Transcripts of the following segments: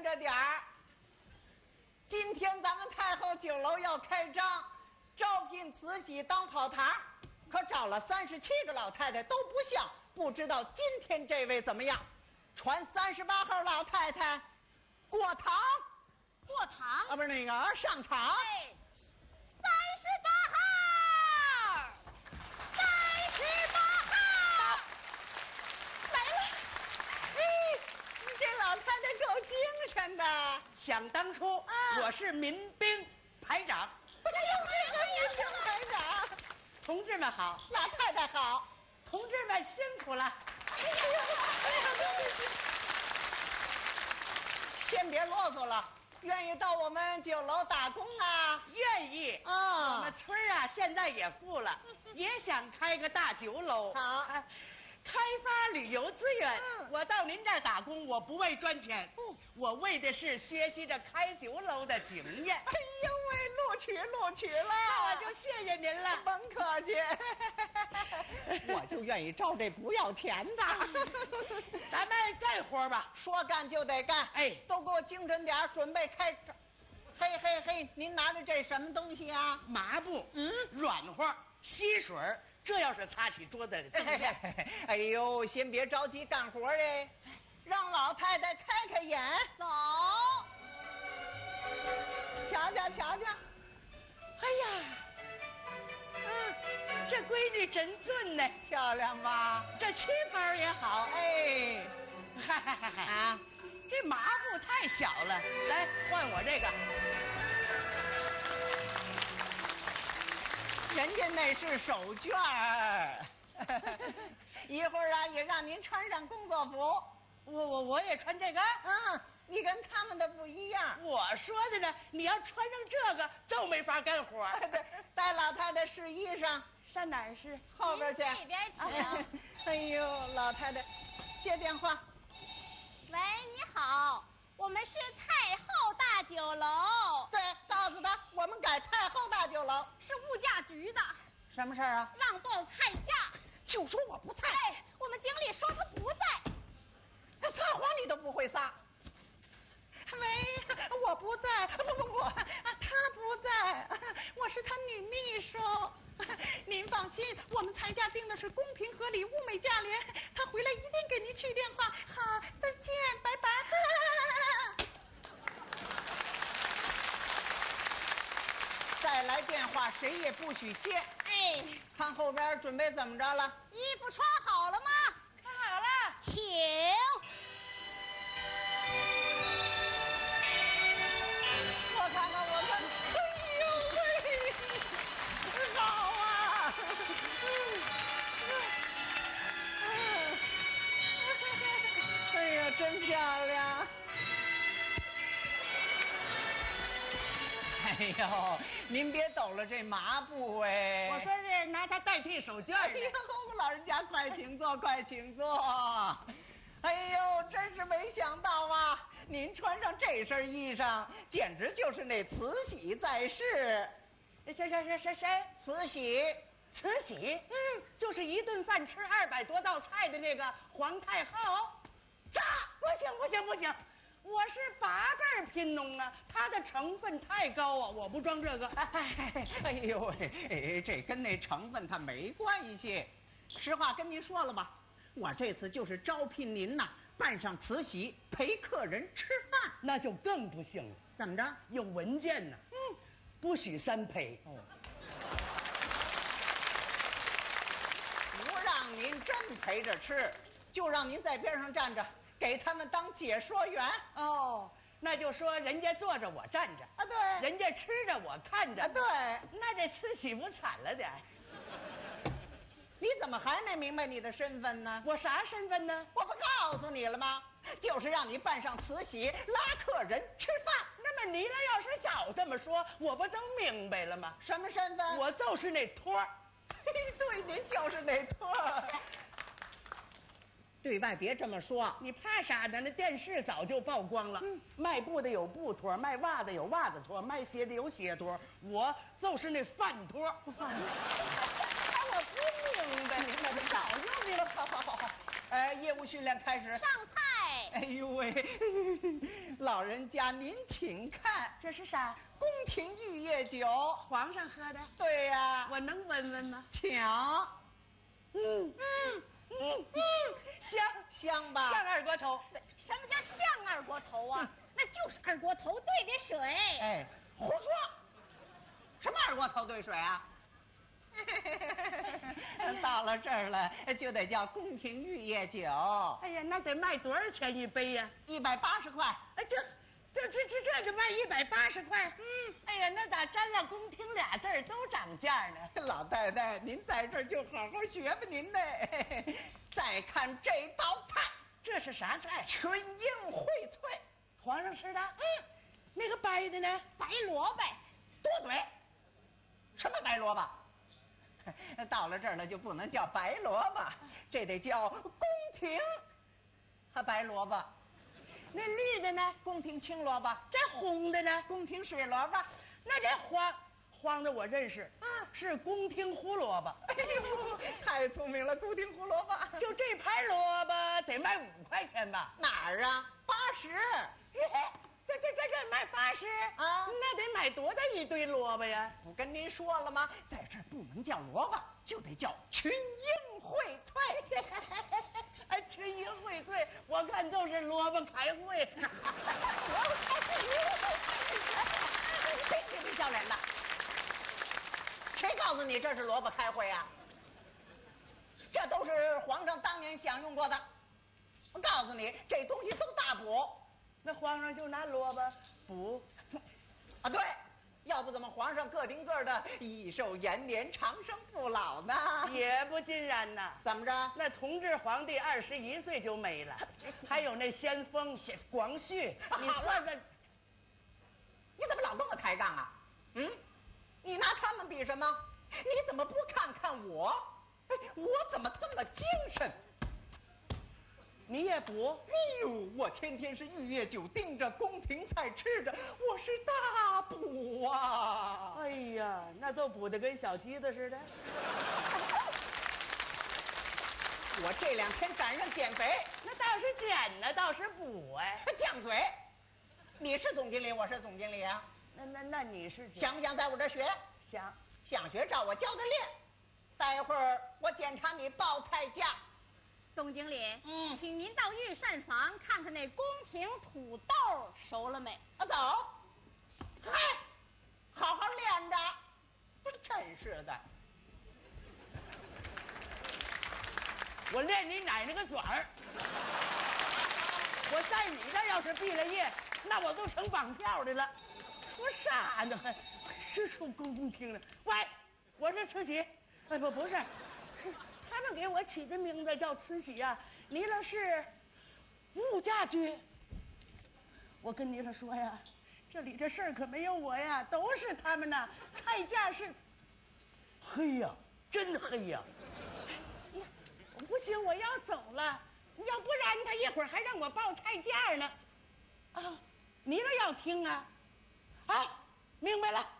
趁着点儿。今天咱们太后酒楼要开张，招聘慈禧当跑堂，可找了37个老太太都不像，不知道今天这位怎么样？传38号老太太过堂， 过堂啊，不是那个上场。 哎，38号，38号来了。嘿，你这老太太够精神的。 想当初，我是民兵排长。 哎呦，这个民兵排长， 同志们好， 老太太好。 同志们辛苦了。 先别啰嗦了，愿意到我们酒楼打工啊？ 愿意啊我们村儿啊，现在也富了，也想开个大酒楼。 好开发旅游资源。我到您这儿打工，我不为赚钱，我为的是学习着开酒楼的经验。 哎呦喂，录取了， 那我就谢谢您了。 甭客气，我就愿意招这不要钱的。 咱们干活吧。 说干就得干， 哎都给我精神点儿，准备开张。嘿嘿嘿，您拿的这什么东西啊？ 麻布，软和，吸水儿，这要是擦起桌子的经验。 哎呦，先别着急干活哎，让老太太开开眼， 走， 瞧瞧瞧瞧。 哎呀，这闺女真俊呢， 漂亮吧？ 这旗袍也好。 哎， 嗨啊， 这麻布太小了，来换我这个。 人家那是手绢儿。一会儿啊，也让您穿上工作服。 我也穿这个。 你跟他们的不一样。 我说的呢，你要穿上这个就没法干活。 对，带老太太试衣裳， 上哪儿是？ 后边去。 这边请。 哎呦，老太太，接电话。 喂，你好，我们是太后大酒楼， 对，告诉他我们改太后大酒楼。 是物价局的， 什么事儿啊？ 让报菜价。 就说我不在。 哎，我们经理说他不在。 撒谎你都不会撒。喂，我不在，不，他不在，我是他女秘书。您放心，我们菜价定的是公平合理、物美价廉，他回来一定给您去电话。好，再见，拜拜。再来电话，谁也不许接。 哎， 看后边准备怎么着了？ 衣服穿好了吗？ 穿好了。 请。 我看看，哎呦喂，好啊！哎呀，真漂亮！哎呦，您别抖了这麻布哎！ 我说是拿它代替手绢哎呦，老人家快请坐，快请坐。哎呦，真是没想到啊！您穿上这身衣裳，简直就是那慈禧在世。 谁？ 慈禧， 慈禧，就是一顿饭吃200多道菜的那个皇太后。 炸！ 不行，我是8辈贫农啊，它的成分太高啊，我不装这个。 哎呦喂，这跟那成分它没关系。实话跟您说了吧，我这次就是招聘您呐，扮上慈禧陪客人吃饭。 那就更不行了。 怎么着？ 有文件呢。不许3陪。 不让您真陪着吃，就让您在边上站着，给他们当解说员。 哦，那就说人家坐着我站着啊，对， 人家吃着我看着啊，对。 那这慈禧不惨了点？ 你怎么还没明白你的身份呢？ 我啥身份呢？ 我不告诉你了吗？就是让你扮上慈禧拉客人吃饭。 那么你俩要是早这么说，我不就明白了吗？ 什么身份？ 我就是那托儿。 对，您就是那托儿。对外别这么说， 你怕啥呢？那电视早就曝光了。卖布的有布托，卖袜子有袜子托，卖鞋的有鞋托，我就是那饭托。 我不明白，那就早就明白。好， 业务训练开始。 上菜。 哎呦喂，老人家您请看， 这是啥？ 宫廷玉液酒， 皇上喝的。 对呀， 我能闻闻吗？ 请。 香香吧？ 像二锅头。 什么叫像二锅头啊？那就是二锅头兑的水。 哎，胡说！什么二锅头兑水啊？到了这儿了，就得叫宫廷玉液酒。 哎呀，那得卖多少钱一杯呀 ？180块。 哎，这就卖180块。哎呀，那咋沾了宫廷俩字儿都涨价呢？ 老太太，您在这儿就好好学吧您呢。再看这道菜， 这是啥菜？ 群英荟萃。 皇上吃的。那个白的呢？ 白萝卜。 多嘴。什么白萝卜？到了这儿了就不能叫白萝卜，这得叫宫廷白萝卜。 那绿的呢？ 宫廷青萝卜。 这红的呢？ 宫廷水萝卜。 那这黄的我认识，是宫廷胡萝卜。 哎呦，太聪明了，宫廷胡萝卜。 就这盘萝卜得卖5块钱吧？ 哪儿啊？80。 这卖80 啊？ 那得买多大一堆萝卜呀？ 不跟您说了吗？在这儿不能叫萝卜，就得叫群英荟萃。 哎，群英荟萃，我看都是萝卜开会。 别嬉皮笑脸的，谁告诉你这是萝卜开会啊？这都是皇上当年享用过的。我告诉你，这东西都大补。 那皇上就拿萝卜补啊？对，要不怎么皇上个顶个的益寿延年、长生不老呢？ 也不尽然呐。 怎么着？ 那同治皇帝21岁就没了，还有那先锋广旭，你算算， 你怎么老跟我抬杠啊？你拿他们比什么？你怎么不看看我？我怎么这么精神？ 你也补？ 哎呦，我天天是玉液酒盯着，宫廷菜吃着，我是大补啊！ 哎呀，那都补得跟小鸡子似的。 我这2天赶上减肥， 那倒是减呢，倒是补哎。 犟嘴！你是总经理，我是总经理啊。 那你是想不想在我这儿学？想学，照我教的练。待会儿我检查你报菜价。 总经理，请您到御膳房看看那宫廷土豆熟了没？ 走。嗨，好好练着。真是的。 我练你奶奶个爪儿！我在你这要是毕了业，那我都成绑票的了。说啥呢？还是出宫廷了？喂，我是慈禧。哎，不是。他们给我起的名字叫慈禧呀，你了是物价局。我跟你了说呀，这里这事儿可没有我呀，都是他们呐。菜价是黑呀，真黑呀。不行，我要走了，要不然他一会儿还让我报菜价呢。啊，你了要听啊？啊，明白了。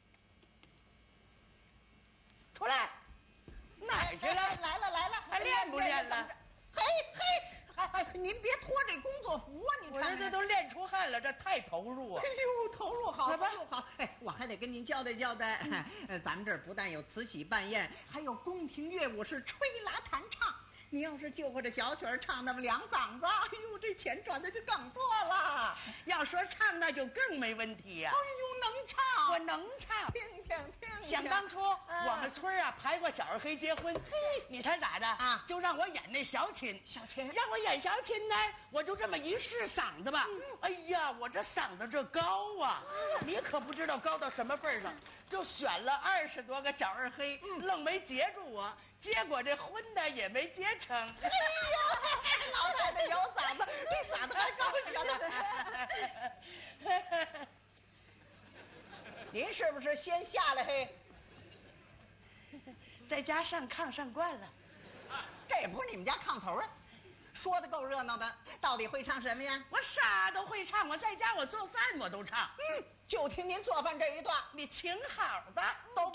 出来。哪儿去了？ 来了， 还练不练了？ 嘿，您别脱这工作服啊！你看， 我这都练出汗了，这太投入啊！ 哎呦，投入好， 怎么投入好！哎，我还得跟您交代交代，咱们这儿不但有慈禧办宴，还有宫廷乐舞是吹拉弹唱。你要是就会这小曲儿唱那么2嗓子，哎呦，这钱赚的就更多了。 要说唱，那就更没问题呀。 哎呦，能唱， 我能唱。 听。 想当初我们村啊排过小二黑结婚，你猜咋的啊？ 就让我演那小琴，让我演小琴呢，我就这么一试嗓子吧。哎呀，我这嗓子这高啊，你可不知道高到什么份上，就选了20多个小二黑，愣没接住我。结果这婚呢也没结成。 哎呀，老太太有嗓子，这嗓子还高着呢。您是不是先下来嘿？ 在家上炕上惯了， 这也不是你们家炕头啊。说的够热闹的，到底会唱什么呀？ 我啥都会唱，我在家我做饭我都唱。 就听您做饭这一段， 你请好吧， 都